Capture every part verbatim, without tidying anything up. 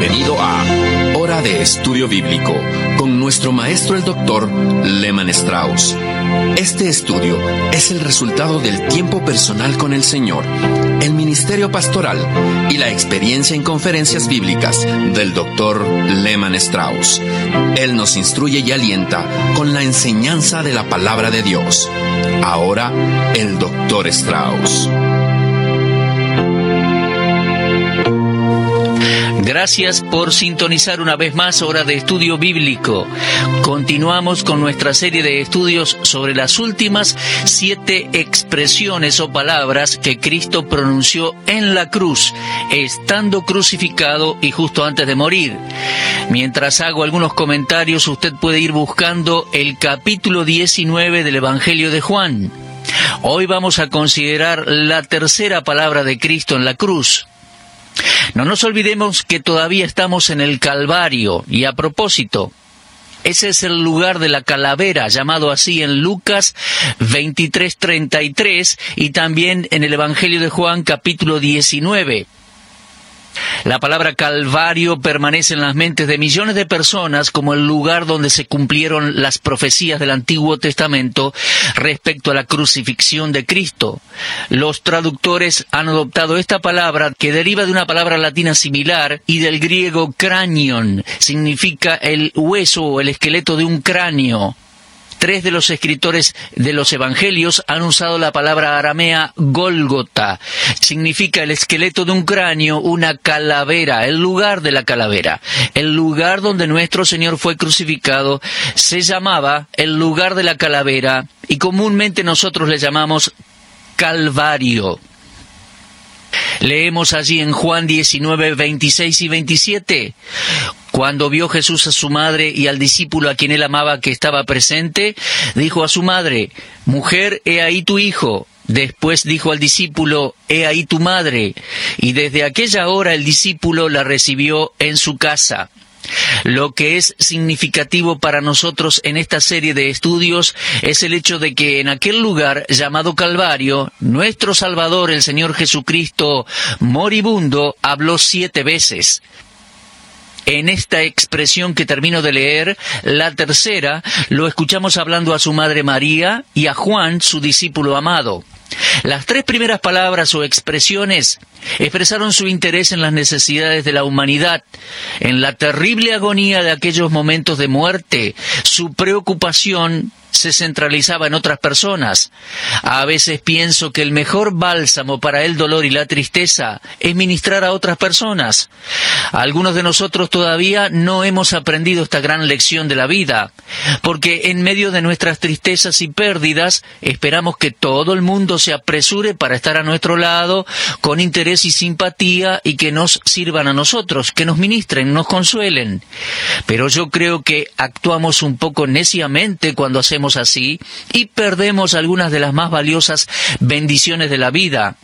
Bienvenido a Hora de Estudio Bíblico con nuestro maestro el doctor Lehman Strauss. Este estudio es el resultado del tiempo personal con el Señor, el ministerio pastoral y la experiencia en conferencias bíblicas del doctor Lehman Strauss. Él nos instruye y alienta con la enseñanza de la palabra de Dios. Ahora, el doctor Strauss. Gracias por sintonizar una vez más Hora de Estudio Bíblico. Continuamos con nuestra serie de estudios sobre las últimas siete expresiones o palabras que Cristo pronunció en la cruz, estando crucificado y justo antes de morir. Mientras hago algunos comentarios, usted puede ir buscando el capítulo diecinueve del Evangelio de Juan. Hoy vamos a considerar la tercera palabra de Cristo en la cruz. No nos olvidemos que todavía estamos en el Calvario, y a propósito, ese es el lugar de la calavera, llamado así en Lucas veintitrés treinta y tres y también en el Evangelio de Juan capítulo diecinueve. La palabra Calvario permanece en las mentes de millones de personas como el lugar donde se cumplieron las profecías del Antiguo Testamento respecto a la crucifixión de Cristo. Los traductores han adoptado esta palabra, que deriva de una palabra latina similar y del griego cranion, significa el hueso o el esqueleto de un cráneo. Tres de los escritores de los evangelios han usado la palabra aramea Gólgota. Significa el esqueleto de un cráneo, una calavera, el lugar de la calavera. El lugar donde nuestro Señor fue crucificado se llamaba el lugar de la calavera y comúnmente nosotros le llamamos Calvario. Leemos allí en Juan diecinueve, veintiséis y veintisiete. Cuando vio Jesús a su madre y al discípulo a quien él amaba que estaba presente, dijo a su madre: «Mujer, he ahí tu hijo». Después dijo al discípulo: «He ahí tu madre». Y desde aquella hora el discípulo la recibió en su casa. Lo que es significativo para nosotros en esta serie de estudios es el hecho de que en aquel lugar llamado Calvario, nuestro Salvador, el Señor Jesucristo moribundo, habló siete veces. En esta expresión que termino de leer, la tercera, lo escuchamos hablando a su madre María y a Juan, su discípulo amado. Las tres primeras palabras o expresiones expresaron su interés en las necesidades de la humanidad, en la terrible agonía de aquellos momentos de muerte. Su preocupación se centralizaba en otras personas. A veces pienso que el mejor bálsamo para el dolor y la tristeza es ministrar a otras personas. Algunos de nosotros todavía no hemos aprendido esta gran lección de la vida, porque en medio de nuestras tristezas y pérdidas esperamos que todo el mundo se apresure para estar a nuestro lado con interés y simpatía y que nos sirvan a nosotros, que nos ministren, nos consuelen. Pero yo creo que actuamos un poco neciamente cuando hacemos así y perdemos algunas de las más valiosas bendiciones de la vida.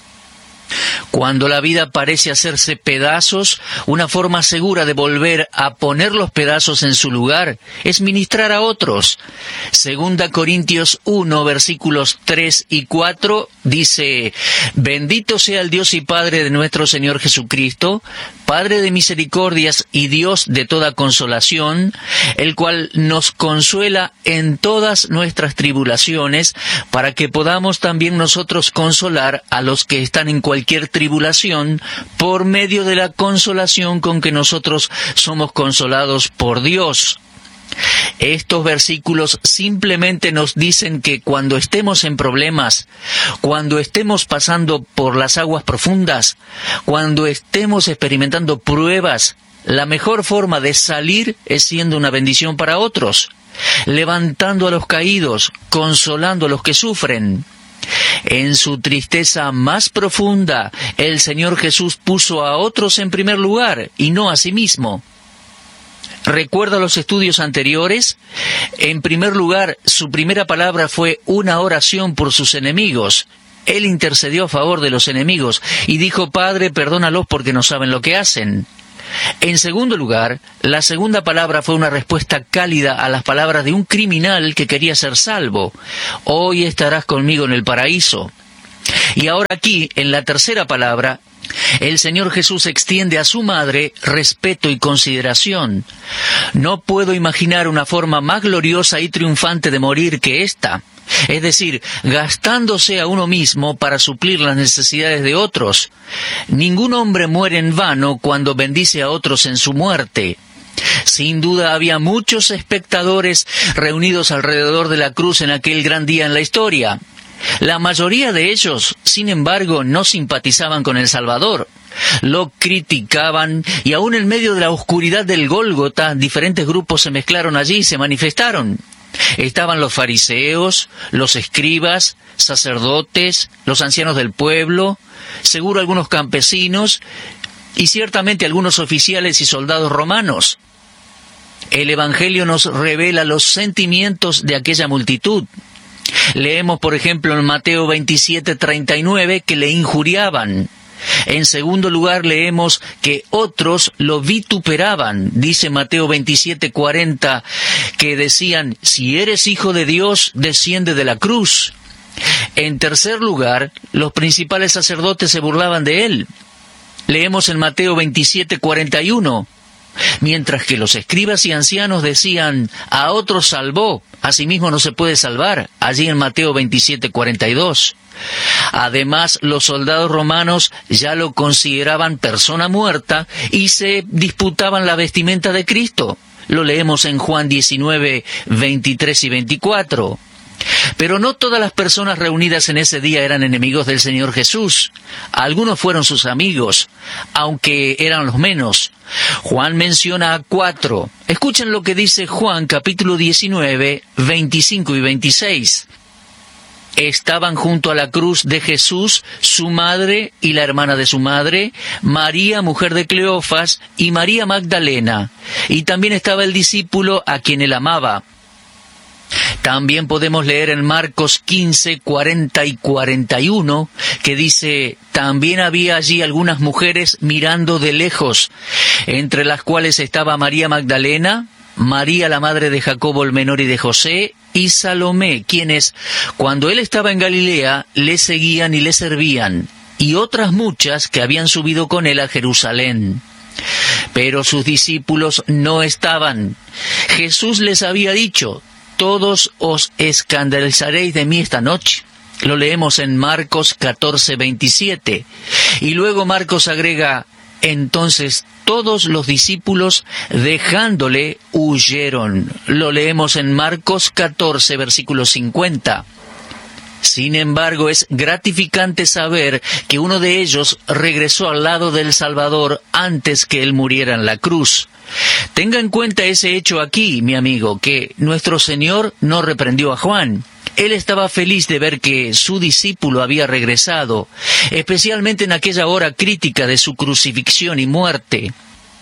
Cuando la vida parece hacerse pedazos, una forma segura de volver a poner los pedazos en su lugar es ministrar a otros. Segunda Corintios uno, versículos tres y cuatro, dice: «Bendito sea el Dios y Padre de nuestro Señor Jesucristo, Padre de misericordias y Dios de toda consolación, el cual nos consuela en todas nuestras tribulaciones, para que podamos también nosotros consolar a los que están en cualquier tribulación, por medio de la consolación con que nosotros somos consolados por Dios». Estos versículos simplemente nos dicen que cuando estemos en problemas, cuando estemos pasando por las aguas profundas, cuando estemos experimentando pruebas, la mejor forma de salir es siendo una bendición para otros, levantando a los caídos, consolando a los que sufren. En su tristeza más profunda, el Señor Jesús puso a otros en primer lugar y no a sí mismo. ¿Recuerda los estudios anteriores? En primer lugar, su primera palabra fue una oración por sus enemigos. Él intercedió a favor de los enemigos y dijo: «Padre, perdónalos porque no saben lo que hacen». En segundo lugar, la segunda palabra fue una respuesta cálida a las palabras de un criminal que quería ser salvo: «Hoy estarás conmigo en el paraíso». Y ahora aquí, en la tercera palabra, El Señor Jesús extiende a su madre respeto y consideración. No puedo imaginar una forma más gloriosa y triunfante de morir que esta. Es decir, gastándose a uno mismo para suplir las necesidades de otros. Ningún hombre muere en vano cuando bendice a otros en su muerte. Sin duda había muchos espectadores reunidos alrededor de la cruz en aquel gran día en la historia. La mayoría de ellos, sin embargo, no simpatizaban con el Salvador. Lo criticaban y aún en medio de la oscuridad del Gólgota, diferentes grupos se mezclaron allí y se manifestaron. Estaban los fariseos, los escribas, sacerdotes, los ancianos del pueblo, seguro algunos campesinos y ciertamente algunos oficiales y soldados romanos. El Evangelio nos revela los sentimientos de aquella multitud. Leemos, por ejemplo, en Mateo veintisiete, treinta y nueve, que le injuriaban. En segundo lugar, leemos que otros lo vituperaban. Dice Mateo veintisiete, cuarenta, que decían, si eres hijo de Dios, desciende de la cruz. En tercer lugar, los principales sacerdotes se burlaban de él. Leemos en Mateo veintisiete, cuarenta y uno, mientras que los escribas y ancianos decían, a otros salvó, a sí mismo no se puede salvar, allí en Mateo veintisiete, cuarenta y dos. Además, los soldados romanos ya lo consideraban persona muerta y se disputaban la vestimenta de Cristo. Lo leemos en Juan diecinueve, veintitrés y veinticuatro. Pero no todas las personas reunidas en ese día eran enemigos del Señor Jesús. Algunos fueron sus amigos, aunque eran los menos. Juan menciona a cuatro. Escuchen lo que dice Juan capítulo diecinueve, veinticinco y veintiséis. Estaban junto a la cruz de Jesús su madre y la hermana de su madre, María, mujer de Cleofas, y María Magdalena. Y también estaba el discípulo a quien él amaba. También podemos leer en Marcos quince, cuarenta y cuarenta y uno, que dice, también había allí algunas mujeres mirando de lejos, entre las cuales estaba María Magdalena, María la madre de Jacobo el menor y de José, y Salomé, quienes, cuando él estaba en Galilea, le seguían y le servían, y otras muchas que habían subido con él a Jerusalén. Pero sus discípulos no estaban. Jesús les había dicho, todos os escandalizaréis de mí esta noche. Lo leemos en Marcos catorce, veintisiete. Y luego Marcos agrega, entonces todos los discípulos dejándole huyeron. Lo leemos en Marcos catorce, versículo cincuenta. Sin embargo, es gratificante saber que uno de ellos regresó al lado del Salvador antes que él muriera en la cruz. Tenga en cuenta ese hecho aquí, mi amigo, que nuestro Señor no reprendió a Juan. Él estaba feliz de ver que su discípulo había regresado, especialmente en aquella hora crítica de su crucifixión y muerte.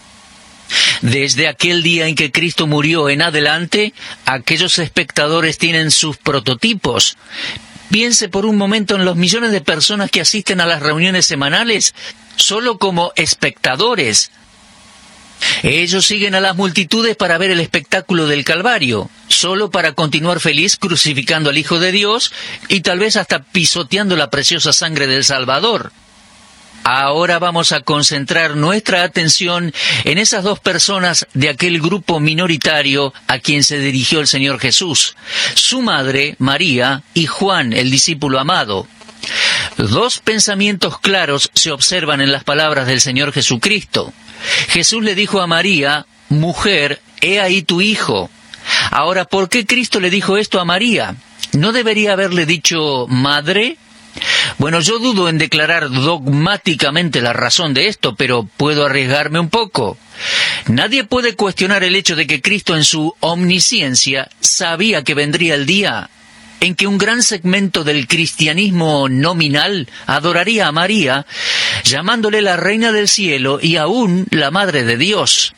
Desde aquel día en que Cristo murió en adelante, aquellos espectadores tienen sus prototipos. Piense por un momento en los millones de personas que asisten a las reuniones semanales solo como espectadores. Ellos siguen a las multitudes para ver el espectáculo del Calvario, solo para continuar feliz crucificando al Hijo de Dios y tal vez hasta pisoteando la preciosa sangre del Salvador. Ahora vamos a concentrar nuestra atención en esas dos personas de aquel grupo minoritario a quien se dirigió el Señor Jesús, su madre, María, y Juan, el discípulo amado. Dos pensamientos claros se observan en las palabras del Señor Jesucristo. Jesús le dijo a María, mujer, he ahí tu hijo. Ahora, ¿por qué Cristo le dijo esto a María? ¿No debería haberle dicho madre? Bueno, yo dudo en declarar dogmáticamente la razón de esto, pero puedo arriesgarme un poco. Nadie puede cuestionar el hecho de que Cristo en su omnisciencia sabía que vendría el día en que un gran segmento del cristianismo nominal adoraría a María, llamándole la Reina del Cielo y aún la Madre de Dios.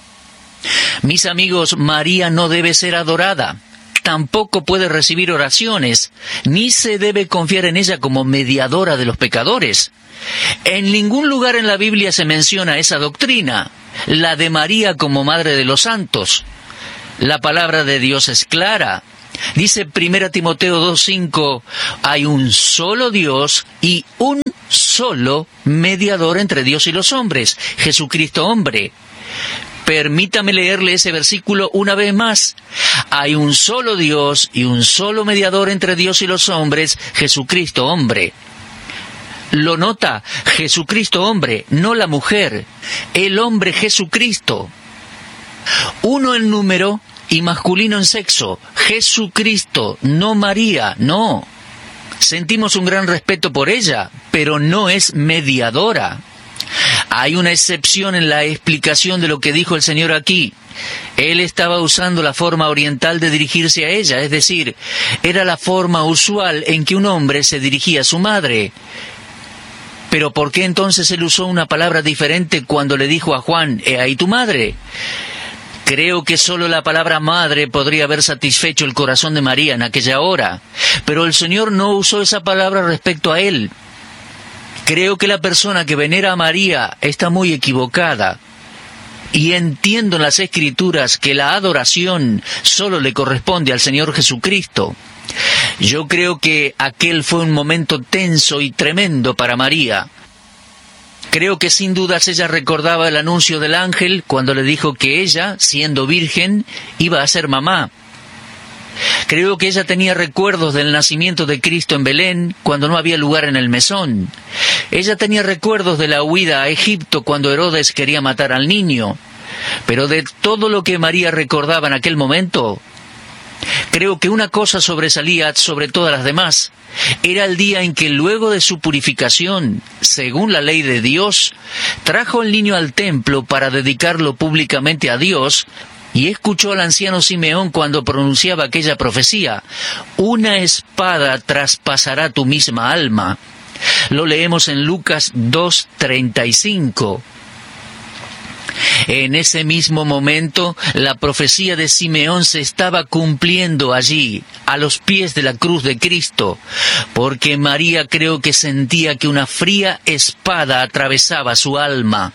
Mis amigos, María no debe ser adorada. Tampoco puede recibir oraciones, ni se debe confiar en ella como mediadora de los pecadores. En ningún lugar en la Biblia se menciona esa doctrina, la de María como Madre de los Santos. La palabra de Dios es clara. Dice primera Timoteo dos cinco, hay un solo Dios y un solo mediador entre Dios y los hombres, Jesucristo hombre. Permítame leerle ese versículo una vez más. Hay un solo Dios y un solo mediador entre Dios y los hombres, Jesucristo hombre. Lo nota, Jesucristo hombre, no la mujer, el hombre Jesucristo. Uno en número y masculino en sexo, Jesucristo, no María, no. Sentimos un gran respeto por ella, pero no es mediadora. Hay una excepción en la explicación de lo que dijo el Señor aquí. Él estaba usando la forma oriental de dirigirse a ella, es decir, era la forma usual en que un hombre se dirigía a su madre. Pero ¿por qué entonces él usó una palabra diferente cuando le dijo a Juan, «He ahí tu madre»? Creo que solo la palabra madre podría haber satisfecho el corazón de María en aquella hora, pero el Señor no usó esa palabra respecto a él. Creo que la persona que venera a María está muy equivocada. Y entiendo en las Escrituras que la adoración solo le corresponde al Señor Jesucristo. Yo creo que aquel fue un momento tenso y tremendo para María. Creo que sin dudas ella recordaba el anuncio del ángel cuando le dijo que ella, siendo virgen, iba a ser mamá. Creo que ella tenía recuerdos del nacimiento de Cristo en Belén cuando no había lugar en el mesón. Ella tenía recuerdos de la huida a Egipto cuando Herodes quería matar al niño. Pero de todo lo que María recordaba en aquel momento, creo que una cosa sobresalía sobre todas las demás. Era el día en que luego de su purificación, según la ley de Dios, trajo al niño al templo para dedicarlo públicamente a Dios, y escuchó al anciano Simeón cuando pronunciaba aquella profecía, «Una espada traspasará tu misma alma». Lo leemos en Lucas dos treinta y cinco. En ese mismo momento, la profecía de Simeón se estaba cumpliendo allí, a los pies de la cruz de Cristo, porque María creo que sentía que una fría espada atravesaba su alma.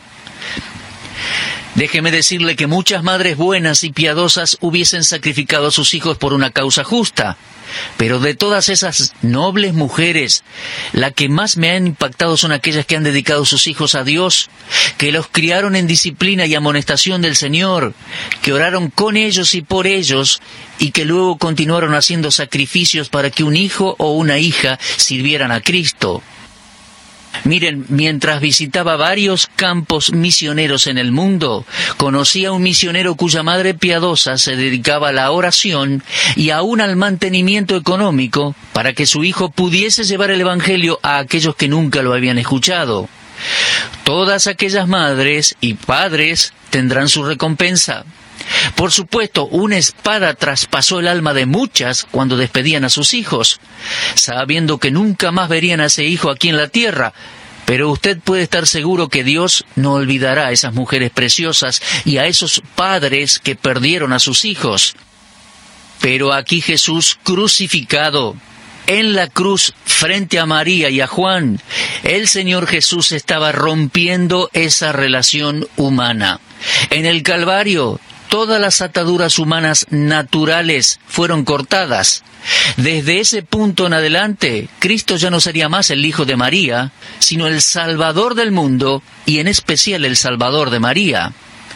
Déjeme decirle que muchas madres buenas y piadosas hubiesen sacrificado a sus hijos por una causa justa. Pero de todas esas nobles mujeres, la que más me han impactado son aquellas que han dedicado sus hijos a Dios, que los criaron en disciplina y amonestación del Señor, que oraron con ellos y por ellos, y que luego continuaron haciendo sacrificios para que un hijo o una hija sirvieran a Cristo. Miren, mientras visitaba varios campos misioneros en el mundo, conocí a un misionero cuya madre piadosa se dedicaba a la oración y aún al mantenimiento económico para que su hijo pudiese llevar el Evangelio a aquellos que nunca lo habían escuchado. Todas aquellas madres y padres tendrán su recompensa. Por supuesto, una espada traspasó el alma de muchas cuando despedían a sus hijos, sabiendo que nunca más verían a ese hijo aquí en la tierra. Pero usted puede estar seguro que Dios no olvidará a esas mujeres preciosas y a esos padres que perdieron a sus hijos. Pero aquí Jesús crucificado, en la cruz frente a María y a Juan, el Señor Jesús estaba rompiendo esa relación humana. En el Calvario, todas las ataduras humanas naturales fueron cortadas. Desde ese punto en adelante, Cristo ya no sería más el Hijo de María, sino el Salvador del mundo, y en especial el Salvador de María.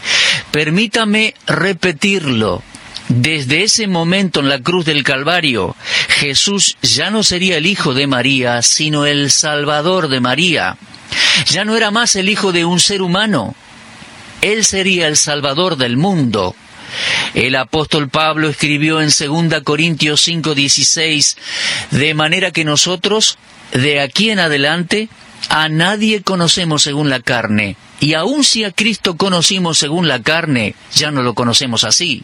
Permítame repetirlo. Desde ese momento en la cruz del Calvario, Jesús ya no sería el Hijo de María, sino el Salvador de María. Ya no era más el Hijo de un ser humano. Él sería el Salvador del mundo. El apóstol Pablo escribió en segunda Corintios cinco dieciséis, de manera que nosotros, de aquí en adelante, a nadie conocemos según la carne, y aun si a Cristo conocimos según la carne, ya no lo conocemos así.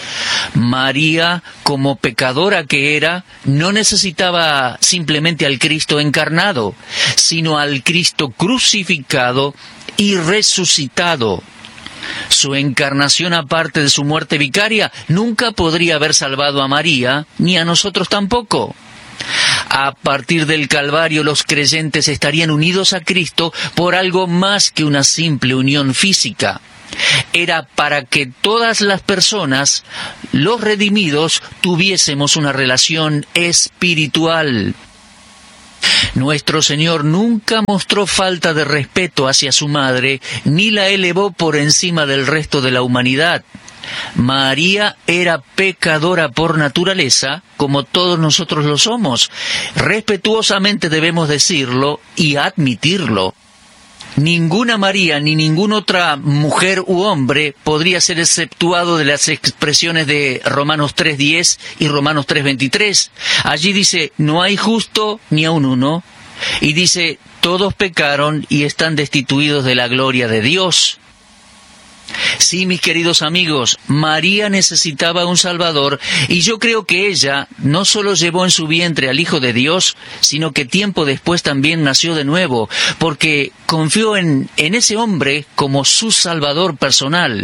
María, como pecadora que era, no necesitaba simplemente al Cristo encarnado, sino al Cristo crucificado y resucitado. Su encarnación, aparte de su muerte vicaria, nunca podría haber salvado a María, ni a nosotros tampoco. A partir del Calvario, los creyentes estarían unidos a Cristo por algo más que una simple unión física. Era para que todas las personas, los redimidos, tuviésemos una relación espiritual. Nuestro Señor nunca mostró falta de respeto hacia su madre, ni la elevó por encima del resto de la humanidad. María era pecadora por naturaleza, como todos nosotros lo somos. Respetuosamente debemos decirlo y admitirlo. Ninguna María ni ninguna otra mujer u hombre podría ser exceptuado de las expresiones de Romanos tres diez y Romanos tres veintitrés. Allí dice, no hay justo ni aun uno, y dice, todos pecaron y están destituidos de la gloria de Dios. Sí, mis queridos amigos, María necesitaba un Salvador, y yo creo que ella no solo llevó en su vientre al Hijo de Dios, sino que tiempo después también nació de nuevo, porque confió en, en ese hombre como su Salvador personal.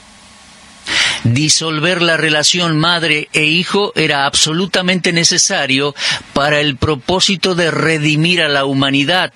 Disolver la relación madre e hijo era absolutamente necesario para el propósito de redimir a la humanidad.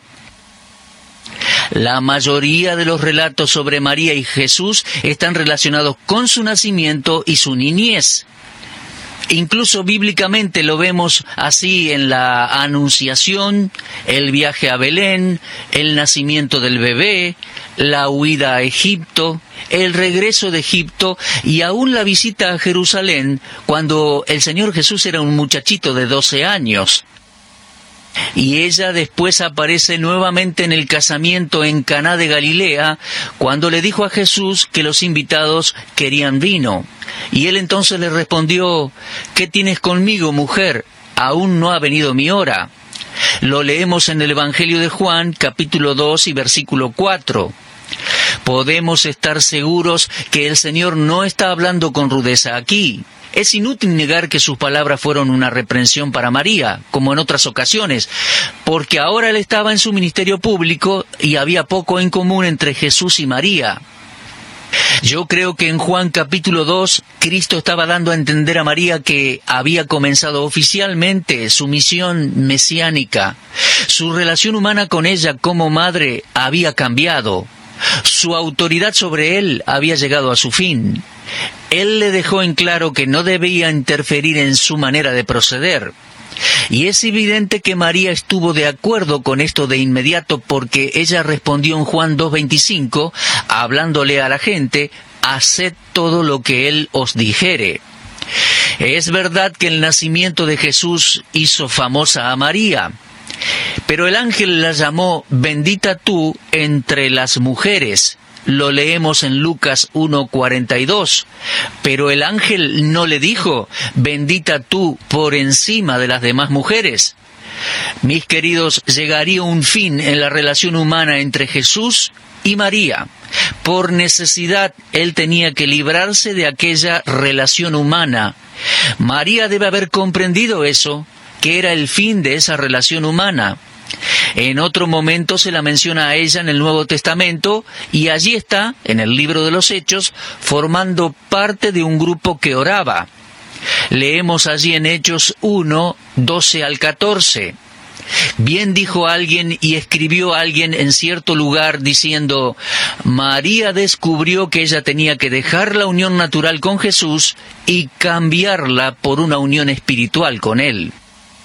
La mayoría de los relatos sobre María y Jesús están relacionados con su nacimiento y su niñez. Incluso bíblicamente lo vemos así en la Anunciación, el viaje a Belén, el nacimiento del bebé, la huida a Egipto, el regreso de Egipto y aún la visita a Jerusalén cuando el Señor Jesús era un muchachito de doce años. Y ella después aparece nuevamente en el casamiento en Caná de Galilea, cuando le dijo a Jesús que los invitados querían vino. Y él entonces le respondió, ¿qué tienes conmigo, mujer? Aún no ha venido mi hora. Lo leemos en el Evangelio de Juan, capítulo dos y versículo cuatro. Podemos estar seguros que el Señor no está hablando con rudeza aquí. Es inútil negar que sus palabras fueron una reprensión para María, como en otras ocasiones, porque ahora él estaba en su ministerio público y había poco en común entre Jesús y María. Yo creo que en Juan capítulo dos, Cristo estaba dando a entender a María que había comenzado oficialmente su misión mesiánica. Su relación humana con ella como madre había cambiado. Su autoridad sobre él había llegado a su fin. Él le dejó en claro que no debía interferir en su manera de proceder. Y es evidente que María estuvo de acuerdo con esto de inmediato porque ella respondió en Juan dos veinticinco, hablándole a la gente, haced todo lo que él os dijere. Es verdad que el nacimiento de Jesús hizo famosa a María, pero el ángel la llamó bendita tú entre las mujeres. Lo leemos en Lucas uno cuarenta y dos. Pero el ángel no le dijo, bendita tú por encima de las demás mujeres. Mis queridos, llegaría un fin en la relación humana entre Jesús y María. Por necesidad, él tenía que librarse de aquella relación humana. María debe haber comprendido eso, que era el fin de esa relación humana. En otro momento se la menciona a ella en el Nuevo Testamento y allí está, en el libro de los Hechos, formando parte de un grupo que oraba. Leemos allí en Hechos uno, doce al catorce. Bien dijo alguien y escribió alguien en cierto lugar diciendo, María descubrió que ella tenía que dejar la unión natural con Jesús y cambiarla por una unión espiritual con él.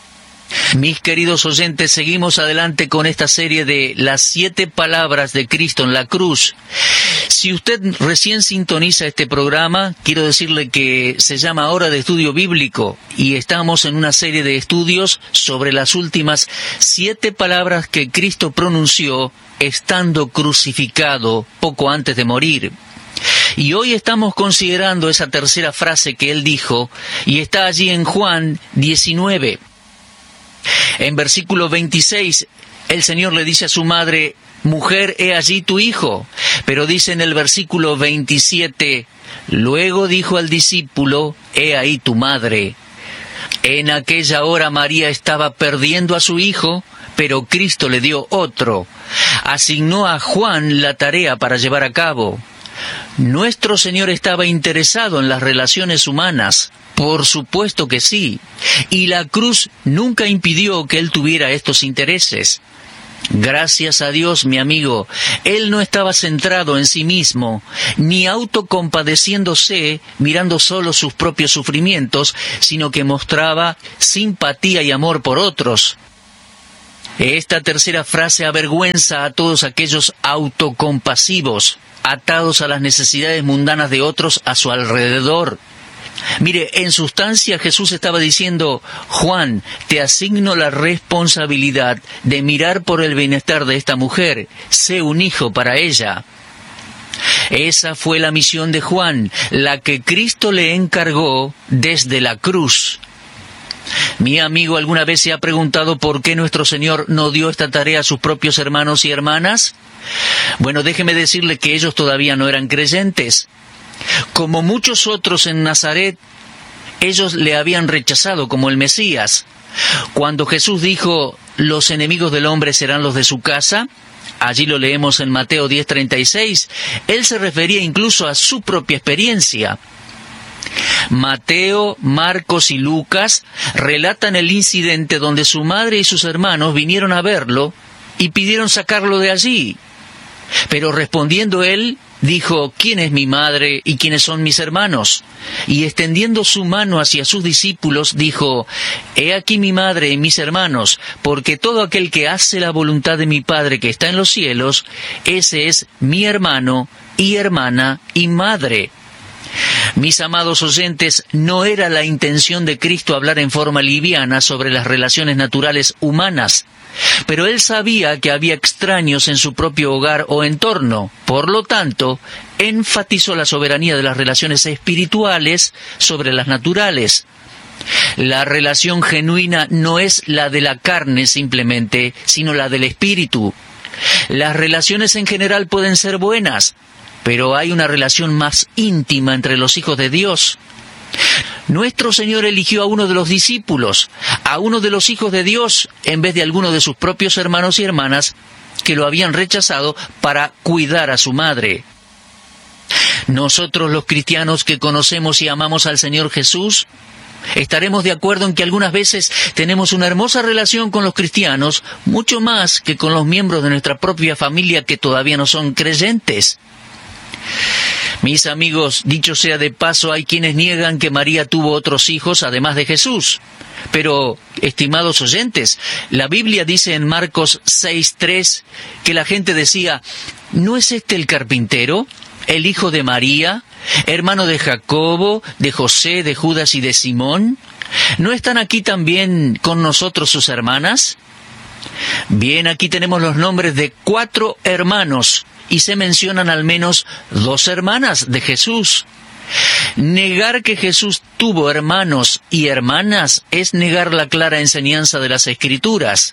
Mis queridos oyentes, seguimos adelante con esta serie de las siete palabras de Cristo en la cruz. Si usted recién sintoniza este programa, quiero decirle que se llama Hora de Estudio Bíblico y estamos en una serie de estudios sobre las últimas siete palabras que Cristo pronunció estando crucificado poco antes de morir. Y hoy estamos considerando esa tercera frase que él dijo y está allí en Juan diecinueve. En versículo veintiséis, el Señor le dice a su madre, mujer, he allí tu hijo. Pero dice en el versículo veintisiete, luego dijo al discípulo, he ahí tu madre. En aquella hora María estaba perdiendo a su hijo, pero Cristo le dio otro. Asignó a Juan la tarea para llevar a cabo. Nuestro Señor estaba interesado en las relaciones humanas. Por supuesto que sí. Y la cruz nunca impidió que él tuviera estos intereses. Gracias a Dios, mi amigo, él no estaba centrado en sí mismo, ni autocompadeciéndose, mirando solo sus propios sufrimientos, sino que mostraba simpatía y amor por otros. Esta tercera frase avergüenza a todos aquellos autocompasivos, atados a las necesidades mundanas de otros a su alrededor. Mire, en sustancia Jesús estaba diciendo: Juan, te asigno la responsabilidad de mirar por el bienestar de esta mujer, sé un hijo para ella. Esa fue la misión de Juan, la que Cristo le encargó desde la cruz. Mi amigo, ¿alguna vez se ha preguntado por qué nuestro Señor no dio esta tarea a sus propios hermanos y hermanas? Bueno, déjeme decirle que ellos todavía no eran creyentes. Como muchos otros en Nazaret, ellos le habían rechazado como el Mesías. Cuando Jesús dijo: los enemigos del hombre serán los de su casa, allí lo leemos en Mateo diez treinta y seis, él se refería incluso a su propia experiencia. Mateo, Marcos y Lucas relatan el incidente donde su madre y sus hermanos vinieron a verlo y pidieron sacarlo de allí. Pero respondiendo él, dijo: ¿quién es mi madre y quiénes son mis hermanos? Y extendiendo su mano hacia sus discípulos, dijo: he aquí mi madre y mis hermanos, porque todo aquel que hace la voluntad de mi Padre que está en los cielos, ese es mi hermano y hermana y madre. Mis amados oyentes, no era la intención de Cristo hablar en forma liviana sobre las relaciones naturales humanas, pero él sabía que había extraños en su propio hogar o entorno. Por lo tanto, enfatizó la soberanía de las relaciones espirituales sobre las naturales. La relación genuina no es la de la carne simplemente, sino la del espíritu. Las relaciones en general pueden ser buenas, pero hay una relación más íntima entre los hijos de Dios. Nuestro Señor eligió a uno de los discípulos, a uno de los hijos de Dios, en vez de alguno de sus propios hermanos y hermanas que lo habían rechazado, para cuidar a su madre. Nosotros los cristianos que conocemos y amamos al Señor Jesús, estaremos de acuerdo en que algunas veces tenemos una hermosa relación con los cristianos, mucho más que con los miembros de nuestra propia familia que todavía no son creyentes. Mis amigos, dicho sea de paso, hay quienes niegan que María tuvo otros hijos además de Jesús. Pero, estimados oyentes, la Biblia dice en Marcos seis tres que la gente decía: ¿no es este el carpintero, el hijo de María, hermano de Jacobo, de José, de Judas y de Simón? ¿No están aquí también con nosotros sus hermanas? Bien, aquí tenemos los nombres de cuatro hermanos, y se mencionan al menos dos hermanas de Jesús. Negar que Jesús tuvo hermanos y hermanas es negar la clara enseñanza de las Escrituras.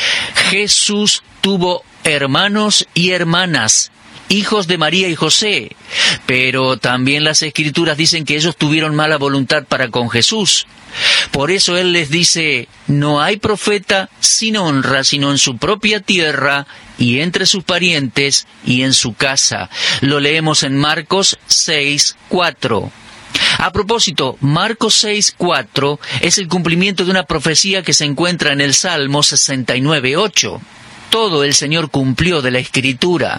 Jesús tuvo hermanos y hermanas, hijos de María y José, pero también las Escrituras dicen que ellos tuvieron mala voluntad para con Jesús. Por eso Él les dice: no hay profeta sin honra, sino en su propia tierra, y entre sus parientes, y en su casa. Lo leemos en Marcos seis cuatro. A propósito, Marcos seis cuatro es el cumplimiento de una profecía que se encuentra en el Salmo sesenta y nueve ocho. Todo el Señor cumplió de la Escritura.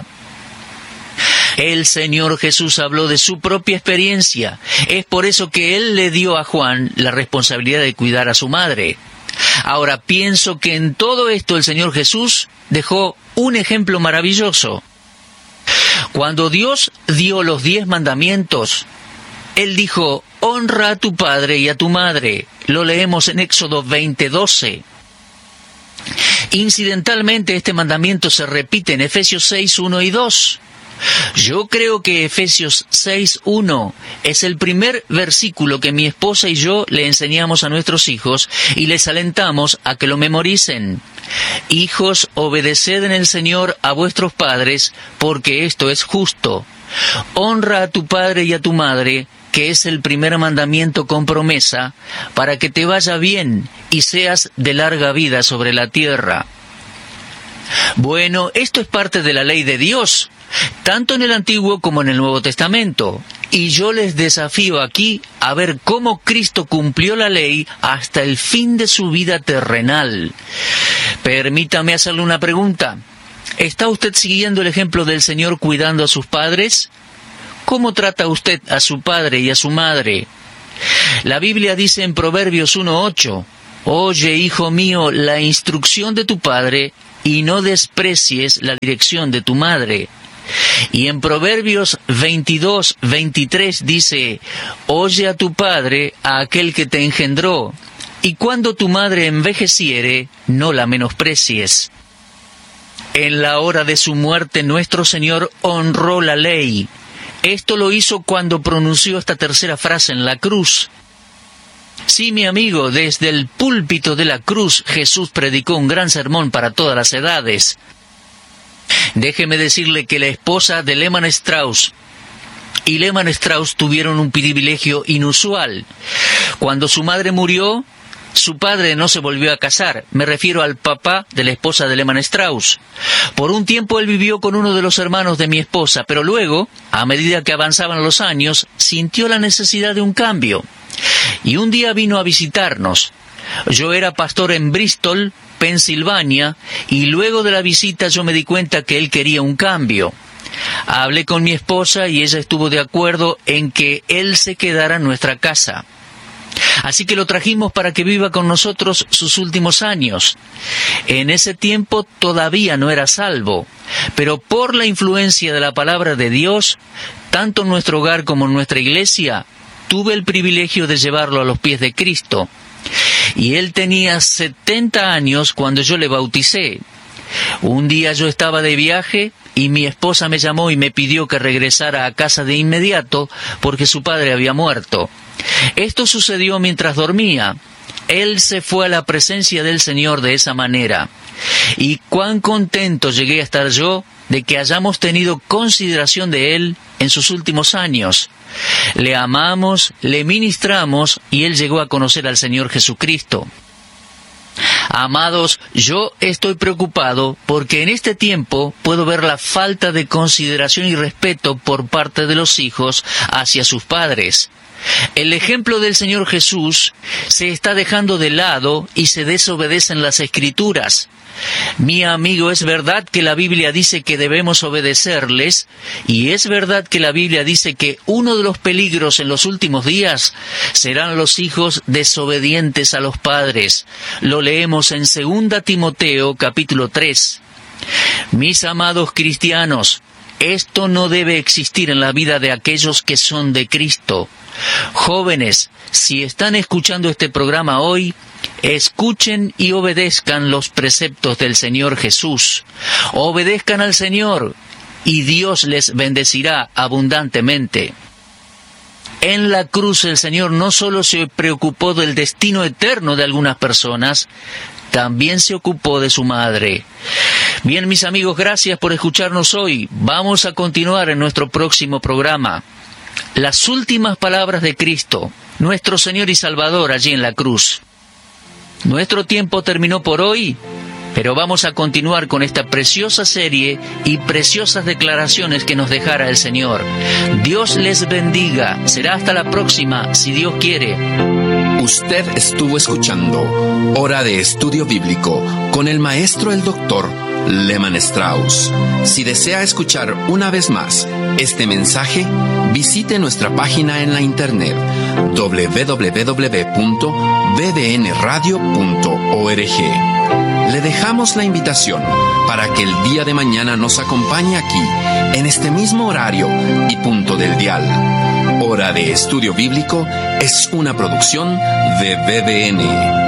El Señor Jesús habló de su propia experiencia. Es por eso que Él le dio a Juan la responsabilidad de cuidar a su madre. Ahora, pienso que en todo esto el Señor Jesús dejó un ejemplo maravilloso. Cuando Dios dio los diez mandamientos, Él dijo: honra a tu padre y a tu madre. Lo leemos en Éxodo veinte doce. Incidentalmente, este mandamiento se repite en Efesios seis uno y dos. Yo creo que Efesios seis uno es el primer versículo que mi esposa y yo le enseñamos a nuestros hijos y les alentamos a que lo memoricen. Hijos, obedeced en el Señor a vuestros padres, porque esto es justo. Honra a tu padre y a tu madre, que es el primer mandamiento con promesa, para que te vaya bien y seas de larga vida sobre la tierra. Bueno, esto es parte de la ley de Dios, tanto en el Antiguo como en el Nuevo Testamento. Y yo les desafío aquí a ver cómo Cristo cumplió la ley hasta el fin de su vida terrenal. Permítame hacerle una pregunta. ¿Está usted siguiendo el ejemplo del Señor cuidando a sus padres? ¿Cómo trata usted a su padre y a su madre? La Biblia dice en Proverbios uno ocho, «Oye, hijo mío, la instrucción de tu padre, y no desprecies la dirección de tu madre». Y en Proverbios veintidós veintitrés dice, «Oye a tu padre, a aquel que te engendró, y cuando tu madre envejeciere, no la menosprecies». En la hora de su muerte, nuestro Señor honró la ley. Esto lo hizo cuando pronunció esta tercera frase en la cruz. Sí, mi amigo, desde el púlpito de la cruz, Jesús predicó un gran sermón para todas las edades. Déjeme decirle que la esposa de Lehmann Strauss y Lehmann Strauss tuvieron un privilegio inusual. Cuando su madre murió, su padre no se volvió a casar. Me refiero al papá de la esposa de Lehmann Strauss. Por un tiempo él vivió con uno de los hermanos de mi esposa, pero luego, a medida que avanzaban los años, sintió la necesidad de un cambio. Y un día vino a visitarnos. Yo era pastor en Bristol, Pensilvania, y luego de la visita yo me di cuenta que él quería un cambio. Hablé con mi esposa y ella estuvo de acuerdo en que él se quedara en nuestra casa. Así que lo trajimos para que viva con nosotros sus últimos años. En ese tiempo todavía no era salvo, pero por la influencia de la palabra de Dios, tanto en nuestro hogar como en nuestra iglesia, tuve el privilegio de llevarlo a los pies de Cristo. Y él tenía setenta años cuando yo le bauticé. Un día yo estaba de viaje y mi esposa me llamó y me pidió que regresara a casa de inmediato porque su padre había muerto. Esto sucedió mientras dormía. Él se fue a la presencia del Señor de esa manera. Y cuán contento llegué a estar yo de que hayamos tenido consideración de él en sus últimos años. Le amamos, le ministramos y él llegó a conocer al Señor Jesucristo. Amados, yo estoy preocupado porque en este tiempo puedo ver la falta de consideración y respeto por parte de los hijos hacia sus padres. El ejemplo del Señor Jesús se está dejando de lado y se desobedecen las Escrituras. Mi amigo, es verdad que la Biblia dice que debemos obedecerles, y es verdad que la Biblia dice que uno de los peligros en los últimos días serán los hijos desobedientes a los padres. Lo leemos en segunda Timoteo capítulo tres. Mis amados cristianos, esto no debe existir en la vida de aquellos que son de Cristo. Jóvenes, si están escuchando este programa hoy, escuchen y obedezcan los preceptos del Señor Jesús. Obedezcan al Señor y Dios les bendecirá abundantemente. En la cruz el Señor no solo se preocupó del destino eterno de algunas personas, también se ocupó de su madre. Bien, mis amigos, gracias por escucharnos hoy. Vamos a continuar en nuestro próximo programa. Las últimas palabras de Cristo, nuestro Señor y Salvador, allí en la cruz. Nuestro tiempo terminó por hoy, pero vamos a continuar con esta preciosa serie y preciosas declaraciones que nos dejara el Señor. Dios les bendiga. Será hasta la próxima, si Dios quiere. Usted estuvo escuchando Hora de Estudio Bíblico con el maestro el doctor Lehmann Strauss. Si desea escuchar una vez más este mensaje, visite nuestra página en la internet doble u doble u doble u punto b d n radio punto org. Le dejamos la invitación para que el día de mañana nos acompañe aquí, en este mismo horario y punto del dial. Hora de Estudio Bíblico es una producción de B D N.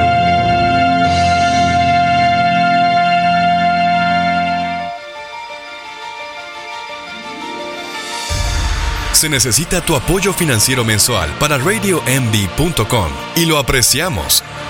Se necesita tu apoyo financiero mensual para radio m b punto com y lo apreciamos.